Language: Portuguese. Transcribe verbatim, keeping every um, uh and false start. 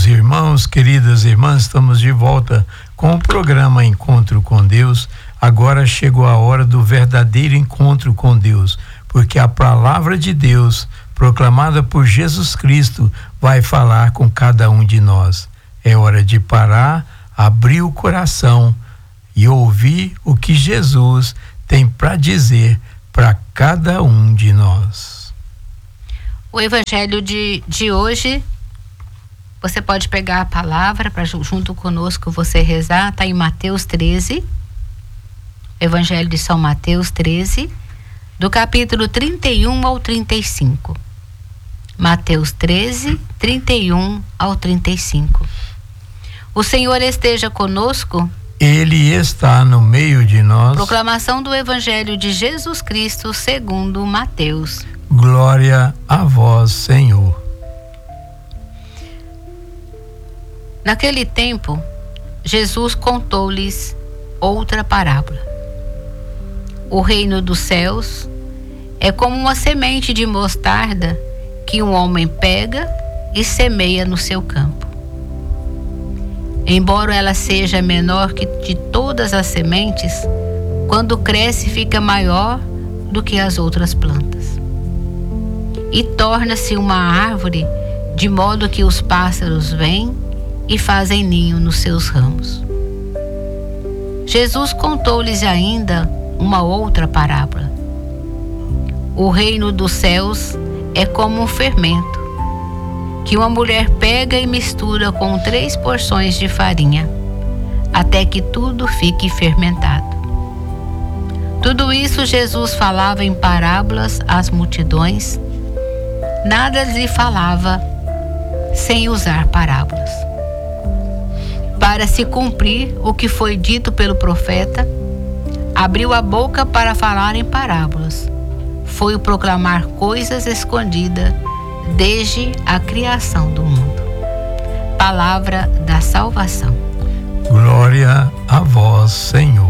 Queridos irmãos, queridas irmãs, estamos de volta com o programa Encontro com Deus. Agora chegou a hora do verdadeiro encontro com Deus, porque a palavra de Deus, proclamada por Jesus Cristo, vai falar com cada um de nós. É hora de parar, abrir o coração e ouvir o que Jesus tem para dizer para cada um de nós. O evangelho de, de hoje, você pode pegar a palavra para junto conosco você rezar, está em Mateus treze, Evangelho de São Mateus treze, do capítulo trinta e um ao trinta e cinco. Mateus treze, trinta e um ao trinta e cinco. O Senhor esteja conosco. Ele está no meio de nós. Proclamação do Evangelho de Jesus Cristo segundo Mateus. Glória a vós, Senhor. Naquele tempo, Jesus contou-lhes outra parábola. O reino dos céus é como uma semente de mostarda que um homem pega e semeia no seu campo. Embora ela seja menor que de todas as sementes, quando cresce fica maior do que as outras plantas. E torna-se uma árvore, de modo que os pássaros vêm e fazem ninho nos seus ramos. Jesus contou-lhes ainda uma outra parábola. O reino dos céus é como um fermento, que uma mulher pega e mistura com três porções de farinha, até que tudo fique fermentado. Tudo isso Jesus falava em parábolas às multidões, nada lhe falava sem usar parábolas. Para se cumprir o que foi dito pelo profeta, abriu a boca para falar em parábolas. Foi o proclamar coisas escondidas desde a criação do mundo. Palavra da salvação. Glória a vós, Senhor.